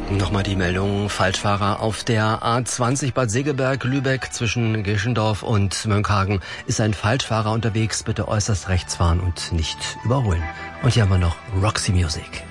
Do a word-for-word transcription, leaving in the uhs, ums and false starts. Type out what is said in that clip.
Nochmal die Meldung, Falschfahrer auf der A zwanzig Bad Segeberg-Lübeck zwischen Geschendorf und Mönckehagen ist ein Falschfahrer unterwegs. Bitte äußerst rechts fahren und nicht überholen. Und hier haben wir noch Roxy Music.